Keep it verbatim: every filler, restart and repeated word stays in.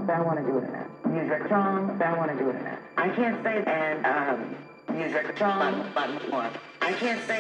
but I want to do it in that. Use record strong, but I want to do it in that. I can't say and um, use record strong, but, but more. I can't say